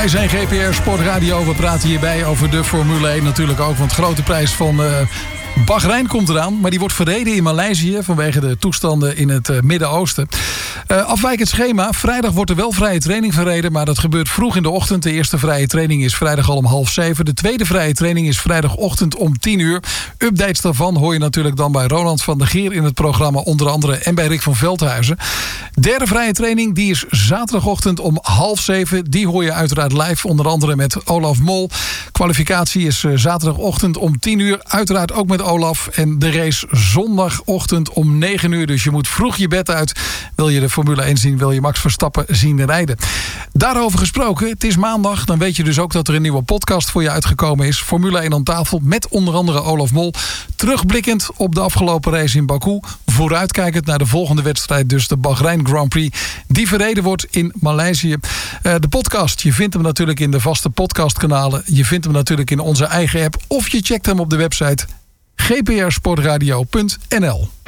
Wij zijn GPR Sportradio. We praten hierbij over de Formule 1 natuurlijk ook. Want de grote prijs van Bahrein komt eraan. Maar die wordt verreden in Maleisië vanwege de toestanden in het Midden-Oosten. Afwijkend schema. Vrijdag wordt er wel vrije training verreden. Maar dat gebeurt vroeg in de ochtend. De eerste vrije training is vrijdag al om 6:30. De tweede vrije training is vrijdagochtend om 10:00. Updates daarvan hoor je natuurlijk dan bij Roland van der Geer in het programma onder andere. En bij Rick van Veldhuizen. Derde vrije training die is zaterdagochtend om 6:30. Die hoor je uiteraard live. Onder andere met Olaf Mol. Kwalificatie is zaterdagochtend om 10:00. Uiteraard ook met Olaf. En de race zondagochtend om 9:00. Dus je moet vroeg je bed uit. Wil je de Formule 1 zien? Wil je Max Verstappen zien rijden? Daarover gesproken. Het is maandag. Dan weet je dus ook dat er een nieuwe podcast voor je uitgekomen is. Formule 1 aan tafel met onder andere Olaf Mol. Terugblikkend op de afgelopen race in Baku. Vooruitkijkend naar de volgende wedstrijd. Dus de Bahrein Grand Prix. Die verreden wordt in Maleisië. De podcast. Je vindt hem natuurlijk in de vaste podcastkanalen. Je vindt hem natuurlijk in onze eigen app. Of je checkt hem op de website gprsportradio.nl.